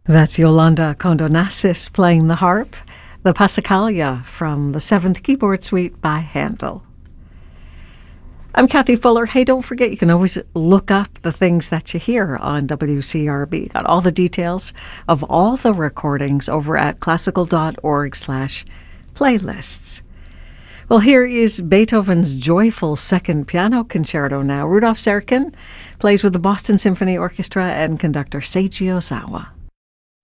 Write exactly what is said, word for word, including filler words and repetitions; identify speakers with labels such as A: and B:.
A: That's Yolanda Condonassis playing the harp, the Passacaglia from the Seventh Keyboard Suite by Handel. I'm Kathy Fuller. Hey, don't forget, you can always look up the things that you hear on W C R B. Got all the details of all the recordings over at classical.org slash playlists. Well, here is Beethoven's joyful second piano concerto now. Rudolf Serkin plays with the Boston Symphony Orchestra and conductor Seiji Ozawa.